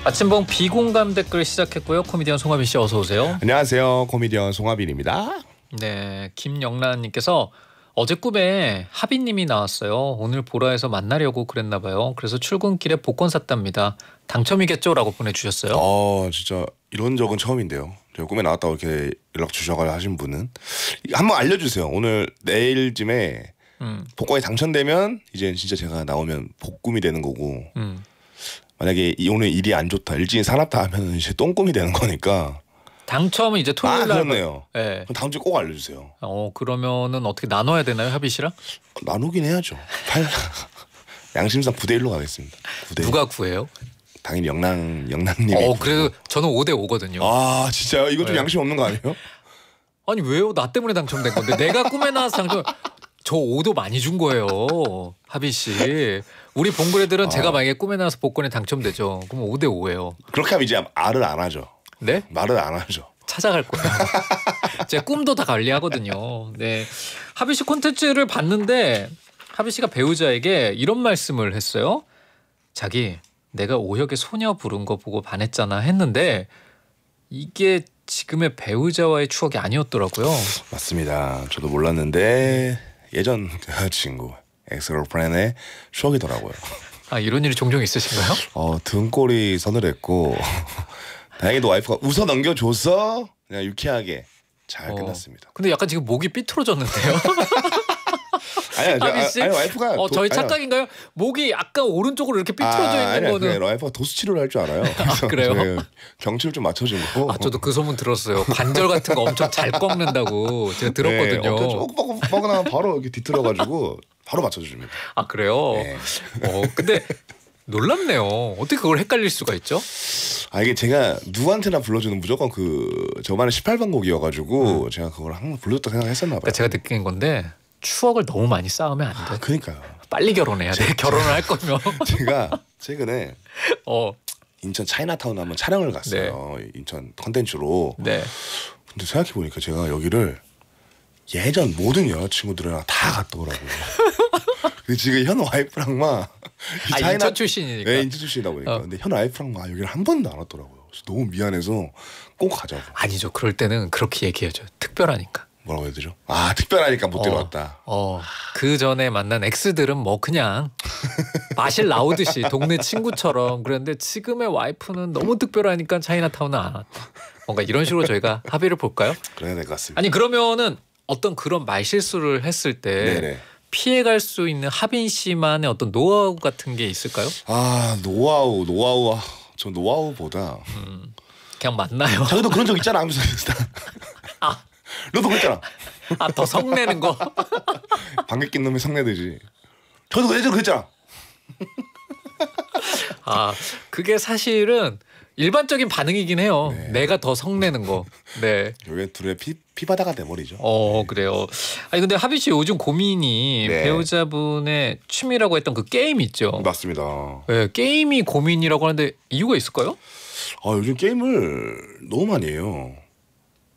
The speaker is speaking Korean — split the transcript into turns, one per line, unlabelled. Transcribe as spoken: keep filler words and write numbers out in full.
아침봉 비공감 댓글 시작했고요. 코미디언 송하빈 씨 어서 오세요.
안녕하세요. 코미디언 송하빈입니다.
네, 김영란님께서 어제 꿈에 하빈님이 나왔어요. 오늘 보라에서 만나려고 그랬나 봐요. 그래서 출근길에 복권 샀답니다. 당첨이겠죠라고 보내주셨어요.
어, 진짜 이런 적은 처음인데요. 제가 꿈에 나왔다고 이렇게 연락 주셔가지고 하신 분은 한번 알려주세요. 오늘 내일쯤에 음. 복권이 당첨되면 이제 진짜 제가 나오면 복꿈이 되는 거고 음. 만약에 오늘 일이 안 좋다, 일진이 사납다 하면 이제 똥꿈이 되는 거니까.
당첨은 이제 토요일 날.
아, 그렇네요.
네.
그럼 다음 주에 꼭 알려주세요.
어, 그러면은 어떻게 나눠야 되나요, 하빈 씨랑?
어, 나누긴 해야죠. 양심상 구 대 일로 가겠습니다. 구 대 일.
누가 구해요?
당연히 영랑 영랑님이.
어, 그래도 저는 오 대 오거든요.
아, 진짜요? 이거 좀 네. 양심 없는 거 아니에요?
아니 왜요? 나 때문에 당첨된 건데 내가 꿈에 나와서 당첨. 저 오도 많이 준 거예요, 하빈 씨. 우리 봉그레들은 아. 제가 만약에 꿈에 나와서 복권에 당첨되죠. 그럼 오 대 오예요.
그렇게 하면 이제 말을 안 하죠.
네?
말을 안 하죠.
찾아갈 거예요. 제가 꿈도 다 관리하거든요. 네, 하빈 씨 콘텐츠를 봤는데 하빈 씨가 배우자에게 이런 말씀을 했어요. 자기, 내가 오혁의 소녀 부른 거 보고 반했잖아 했는데 이게 지금의 배우자와의 추억이 아니었더라고요.
맞습니다. 저도 몰랐는데 예전 여자친구 엑스걸프렌드의 추억이더라고요.
아, 이런 일이 종종 있으신가요?
어, 등골이 서늘했고 다행히도 와이프가 웃어 넘겨줘서 그냥 유쾌하게 잘 어, 끝났습니다.
근데 약간 지금 목이 삐뚤어졌는데요?
아니, 아니, 아니 와이프가
어, 도, 저희 착각인가요? 목이 약간 오른쪽으로 이렇게 삐뚤어져
아,
있는
아니야,
거는
와이프가 도수 치료를 할 줄 알아요.
아, 그래요?
경치를 좀 맞춰준 거.
아, 저도 그 소문 들었어요. 관절 같은 거 엄청 잘 꺾는다고 제가 들었거든요.
네, 어깨 조금 뻐근하면 바로 이렇게 뒤틀어가지고 바로 맞춰줍니다.
아, 그래요? 네. 어, 근데 놀랍네요. 어떻게 그걸 헷갈릴 수가 있죠?
아, 이게 제가 누구한테나 불러주는 무조건 그 저만의 십팔 번 곡이어가지고 음. 제가 그걸 항상 불렀다 생각했었나 봐요.
그러니까 제가 느낀 건데 추억을 너무 많이 쌓으면 안 돼.
아, 그러니까요.
빨리 결혼해야 돼. 결혼을 할 거면.
제가 최근에
어.
인천 차이나타운 한번 촬영을 갔어요. 네. 인천 컨텐츠로.
네.
근데 생각해 보니까 제가 여기를 예전 모든 여자친구들이랑 다 갔더라고요. 근데 지금 현 와이프랑만
아, 차이나... 인천 출신이니까.
네, 인천 출신이다 보니까. 어. 근데 현 와이프랑만 여기를 한 번도 안 왔더라고요. 그래서 너무 미안해서 꼭 가자고.
아니죠. 그럴 때는 그렇게 얘기해줘. 특별하니까.
뭐라고 해야 되죠? 아, 특별하니까 못 데려왔다.
어, 어. 그 전에 만난 엑스들은 뭐 그냥 마실 나오듯이 동네 친구처럼 그랬는데 지금의 와이프는 너무 특별하니까 차이나타운은 안 왔다. 뭔가 이런 식으로 저희가 합의를 볼까요?
그래야 될 것 같습니다.
아니, 그러면은 어떤 그런 말실수를 했을 때 네네. 피해갈 수 있는 하빈 씨만의 어떤 노하우 같은 게 있을까요?
아, 노하우, 노하우. 저 노하우보다
음, 그냥 만나요.
자기도 그런 적 있잖아 하면서 아, 너도 그랬잖아.
아, 더 성내는 거.
방귀 낀 놈이 성내듯이. 저도 예전에 그랬잖아.
아, 그게 사실은 일반적인 반응이긴 해요.
네.
내가 더 성내는 거. 네.
왜 둘의 피, 피바다가 돼버리죠.
어, 그래요. 아니, 근데 하빈 씨 요즘 고민이 네. 배우자분의 취미라고 했던 그 게임 있죠.
맞습니다.
네, 게임이 고민이라고 하는데 이유가 있을까요?
아, 요즘 게임을 너무 많이 해요.